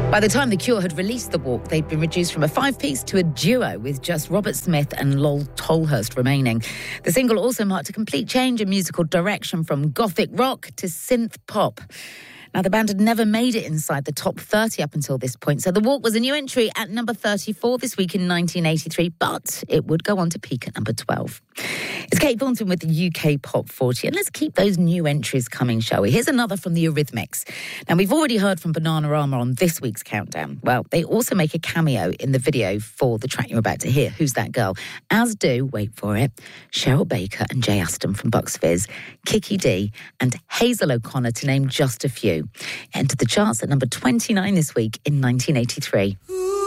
By the time The Cure had released The Walk, they'd been reduced from a five-piece to a duo with just Robert Smith and Lol Tolhurst remaining. The single also marked a complete change in musical direction from gothic rock to synth pop. Now, the band had never made it inside the top 30 up until this point, so The Walk was a new entry at number 34 this week in 1983, but it would go on to peak at number 12. It's Kate Thornton with the UK Pop 40, and let's keep those new entries coming, shall we? Here's another from the Eurythmics. Now, we've already heard from Bananarama on this week's countdown. Well, they also make a cameo in the video for the track you're about to hear, Who's That Girl? As do, wait for it, Cheryl Baker and Jay Aston from Bucks Fizz, Kiki D and Hazel O'Connor, to name just a few. Entered the charts at number 29 this week in 1983.